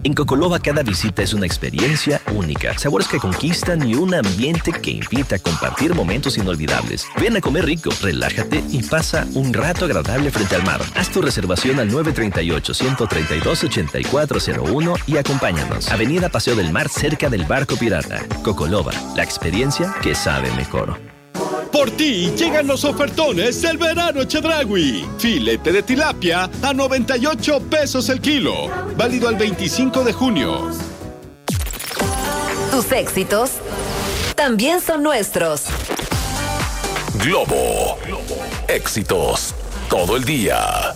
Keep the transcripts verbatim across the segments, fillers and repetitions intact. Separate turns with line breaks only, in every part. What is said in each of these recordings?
En Cocoloba cada visita es una experiencia única, sabores que conquistan y un ambiente que invita a compartir momentos inolvidables. Ven a comer rico, relájate y pasa un rato agradable frente al mar. Haz tu reservación al nueve tres ocho, uno tres dos, ocho cuatro cero uno y acompáñanos. Avenida Paseo del Mar, cerca del Barco Pirata. Cocoloba, la experiencia que sabe mejor.
Por ti llegan los ofertones del verano Chedraui. Filete de tilapia a noventa y ocho pesos el kilo. Válido al veinticinco de junio.
Tus éxitos también son nuestros.
Globo. Éxitos todo el día.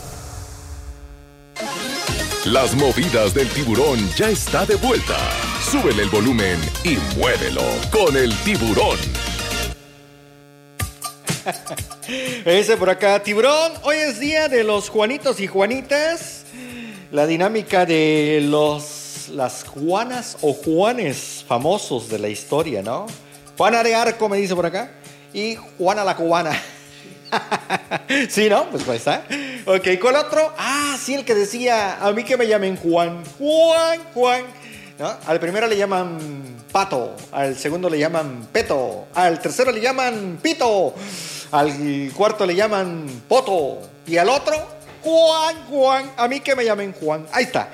Las movidas del tiburón ya está de vuelta. Súbele el volumen y muévelo con el tiburón.
Dice por acá, tiburón, hoy es día de los Juanitos y Juanitas. La dinámica de los las Juanas o Juanes famosos de la historia, ¿no? Juana de Arco me dice por acá. Y Juana la Cubana. Sí, ¿no? Pues ahí está. Ok, ¿cuál otro? Ah, sí, el que decía, a mí que me llamen Juan. Juan, Juan. ¿No? Al primero le llaman Pato, al segundo le llaman Peto, al tercero le llaman Pito, al cuarto le llaman Poto y al otro Juan, Juan. A mí que me llamen Juan. Ahí está.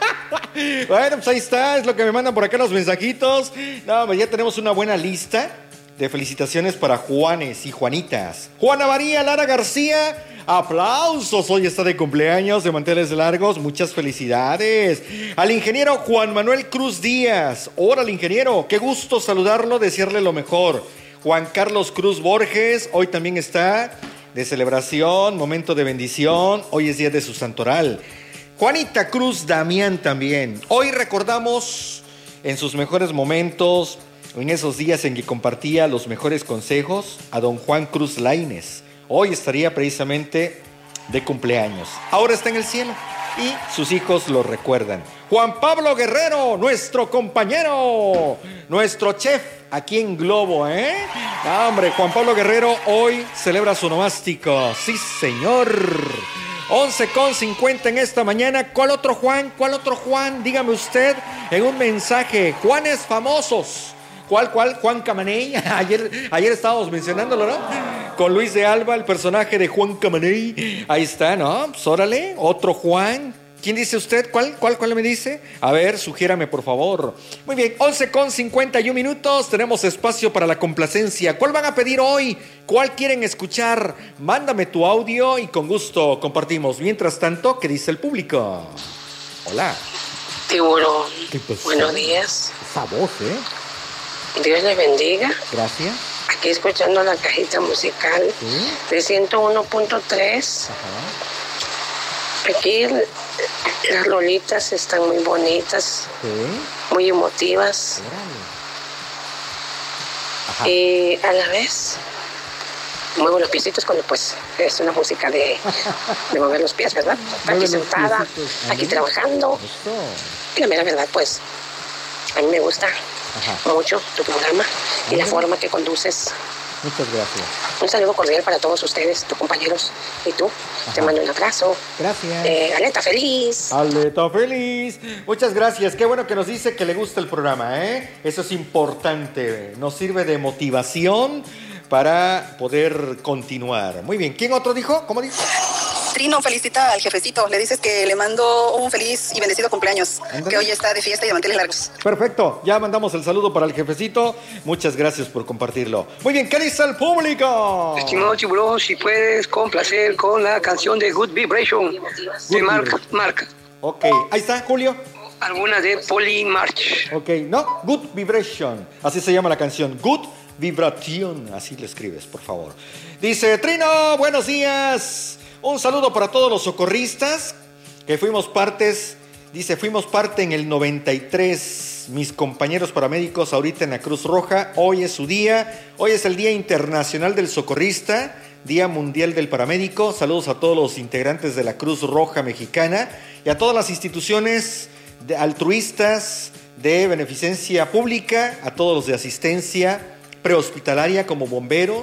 Bueno, pues ahí está, es lo que me mandan por acá los mensajitos. No, pues ya tenemos una buena lista de felicitaciones para Juanes y Juanitas. Juana María Lara García, aplausos, hoy está de cumpleaños, de manteles largos, muchas felicidades. Al ingeniero Juan Manuel Cruz Díaz, hola al ingeniero, qué gusto saludarlo, desearle lo mejor. Juan Carlos Cruz Borges, hoy también está de celebración, momento de bendición, hoy es día de su santoral. Juanita Cruz Damián también, hoy recordamos en sus mejores momentos, en esos días en que compartía los mejores consejos, a don Juan Cruz Laínez. Hoy estaría precisamente de cumpleaños. Ahora está en el cielo y sus hijos lo recuerdan. Juan Pablo Guerrero, nuestro compañero, nuestro chef aquí en Globo, ¿eh? No, hombre, Juan Pablo Guerrero hoy celebra su nomástico. Sí, señor. once con cincuenta en esta mañana. ¿Cuál otro Juan? ¿Cuál otro Juan? Dígame usted en un mensaje. Juanes famosos. ¿Cuál, cuál? Juan Camaney. Ayer, ayer estábamos mencionándolo, ¿no? Con Luis de Alba, el personaje de Juan Camaney. Ahí está, ¿no? Pues órale, otro Juan. ¿Quién dice usted? ¿Cuál? ¿Cuál? ¿Cuál me dice? A ver, sugiérame, por favor. Muy bien, once con cincuenta y uno minutos. Tenemos espacio para la complacencia. ¿Cuál van a pedir hoy? ¿Cuál quieren escuchar? Mándame tu audio y con gusto compartimos. Mientras tanto, ¿qué dice el público? Hola.
Tiburón, buenos días.
Esa voz, ¿eh?
Dios les bendiga.
Gracias.
Aquí escuchando la cajita musical ¿sí? De ciento uno punto tres. Aquí las rolitas están muy bonitas, ¿sí? Muy emotivas. Y a la vez muevo los piecitos cuando pues es una música de, de mover los pies, ¿verdad? Aquí sentada, aquí trabajando. Y la mera verdad pues a mí me gusta Ajá. mucho tu programa y la forma que conduces.
Muchas gracias.
Un saludo cordial para todos ustedes, tus compañeros y tú. Ajá. Te mando un abrazo.
Gracias.
Eh, Aleta feliz.
Aleta feliz. Muchas gracias. Qué bueno que nos dice que le gusta el programa, ¿eh? Eso es importante. Nos sirve de motivación para poder continuar. Muy bien. ¿Quién otro dijo? ¿Cómo dijo?
Trino felicita al jefecito, le dices que le mando un feliz y bendecido cumpleaños, ¿Andale? Que hoy está de fiesta y de manteles largos.
Perfecto, ya mandamos el saludo para el jefecito, muchas gracias por compartirlo. Muy bien, ¿qué dice el público?
Estimado tiburón, si puedes complacer con la canción de Good Vibration Good de Mark, Mark.
Ok, ahí está, Julio.
Alguna de Polly March.
Ok, no, Good Vibration, así se llama la canción, Good Vibration, así le escribes, por favor. Dice, Trino, buenos días. Un saludo para todos los socorristas que fuimos partes, dice, fuimos parte en el noventa y tres, mis compañeros paramédicos ahorita en la Cruz Roja, hoy es su día, hoy es el Día Internacional del Socorrista, Día Mundial del Paramédico, saludos a todos los integrantes de la Cruz Roja Mexicana y a todas las instituciones de altruistas de beneficencia pública, a todos los de asistencia prehospitalaria como bomberos,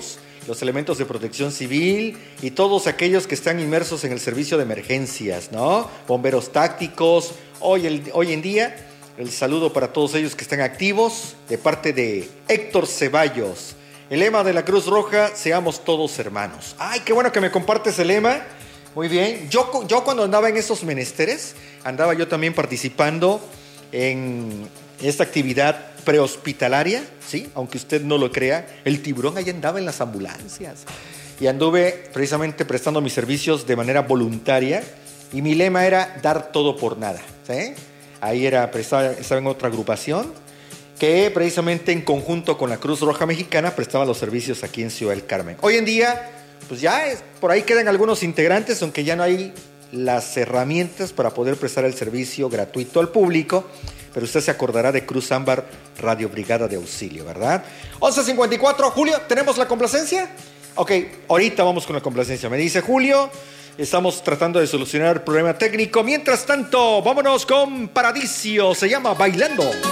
los elementos de protección civil y todos aquellos que están inmersos en el servicio de emergencias, ¿no? Bomberos tácticos. Hoy, el, hoy en día, el saludo para todos ellos que están activos de parte de Héctor Ceballos. El lema de la Cruz Roja, seamos todos hermanos. Ay, qué bueno que me compartes el lema. Muy bien. Yo, yo cuando andaba en esos menesteres, andaba yo también participando en esta actividad prehospitalaria, ¿sí? Aunque usted no lo crea, el tiburón ahí andaba en las ambulancias. Y anduve precisamente prestando mis servicios de manera voluntaria. Y mi lema era dar todo por nada, ¿sí? Ahí era, prestaba, estaba en otra agrupación que precisamente en conjunto con la Cruz Roja Mexicana prestaba los servicios aquí en Ciudad del Carmen. Hoy en día, pues ya es, por ahí quedan algunos integrantes, aunque ya no hay las herramientas para poder prestar el servicio gratuito al público, pero usted se acordará de Cruz Ámbar Radio Brigada de Auxilio, ¿verdad? once cincuenta y cuatro, Julio, ¿tenemos la complacencia? Ok, ahorita vamos con la complacencia. Me dice Julio, estamos tratando de solucionar el problema técnico. Mientras tanto, vámonos con Paradiso, se llama Bailando.